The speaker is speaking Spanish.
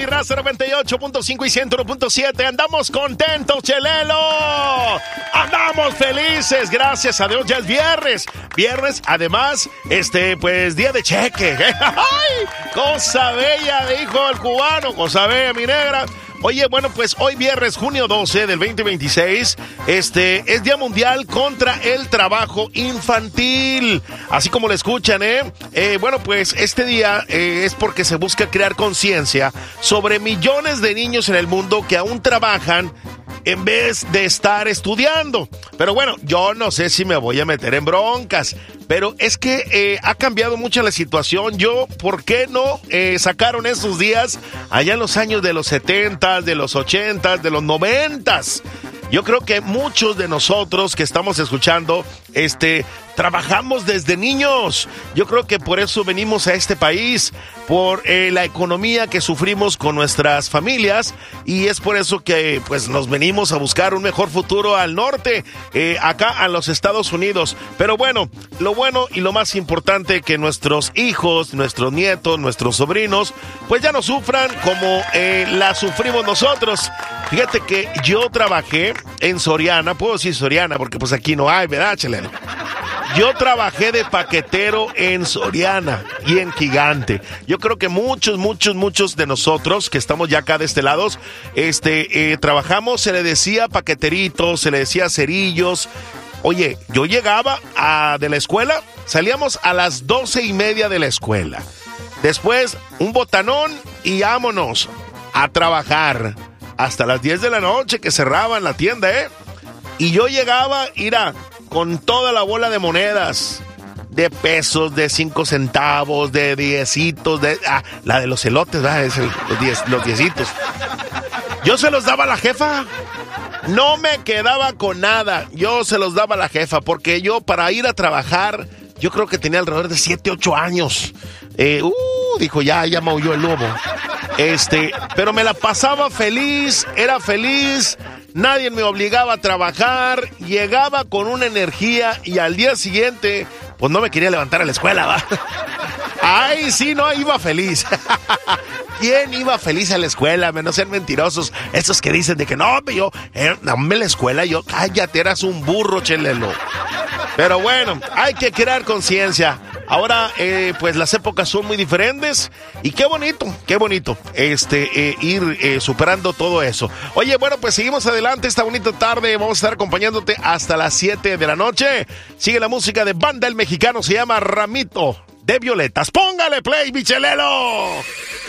Raza 98.5 y 101.7. Andamos contentos, Chelelo. Andamos felices, gracias a Dios. Ya es viernes. Viernes, además, pues día de cheque. ¡Ay! Cosa bella, dijo el cubano. Cosa bella, mi negra. Oye, bueno, pues hoy viernes, junio 12 del 2026, es Día Mundial contra el Trabajo Infantil. Así como lo escuchan, bueno, pues este día es porque se busca crear conciencia sobre millones de niños en el mundo que aún trabajan en vez de estar estudiando. Pero bueno, yo no sé si me voy a meter en broncas, pero es que ha cambiado mucho la situación. ¿Por qué no sacaron esos días allá en los años de los 70, de los 80, de los 90? Yo creo que muchos de nosotros que estamos escuchando, trabajamos desde niños. Yo creo que por eso venimos a este país, por la economía que sufrimos con nuestras familias, y es por eso que pues nos venimos a buscar un mejor futuro al norte, acá a los Estados Unidos. Pero bueno, lo bueno y lo más importante, que nuestros hijos, nuestros nietos, nuestros sobrinos, pues ya no sufran como la sufrimos nosotros. Fíjate que yo trabajé en Soriana, puedo decir Soriana porque pues aquí no hay, ¿verdad, Cheleno? Yo trabajé de paquetero en Soriana y en Gigante. Yo creo que muchos de nosotros que estamos ya acá de este lado, trabajamos, se le decía paqueteritos, se le decía cerillos. Oye, yo llegaba de la escuela, salíamos a las 12:30 de la escuela. Después, un botanón y vámonos a trabajar hasta las 10 de la noche que cerraban la tienda, Y yo llegaba, con toda la bola de monedas, de pesos, de 5 centavos, de 10citos, la de los elotes, ¿verdad? Los 10citos. Yo se los daba a la jefa. No me quedaba con nada. Yo se los daba a la jefa, porque yo para ir a trabajar, yo creo que tenía alrededor de 7, 8 años. Dijo, ya maulló el lobo. Pero me la pasaba feliz, era feliz. Nadie me obligaba a trabajar, llegaba con una energía y al día siguiente, pues no me quería levantar a la escuela, ¿va? Ay, sí, no, iba feliz. ¿Quién iba feliz a la escuela? No sean mentirosos. Esos que dicen de que no, yo, dame la escuela, cállate, eras un burro, Chelelo. Pero bueno, hay que crear conciencia. Ahora, pues las épocas son muy diferentes y qué bonito, ir superando todo eso. Oye, bueno, pues seguimos adelante esta bonita tarde. Vamos a estar acompañándote hasta las 7 de la noche. Sigue la música de Banda El Mexicano, se llama Ramito de Violetas. ¡Póngale play, Michelelo!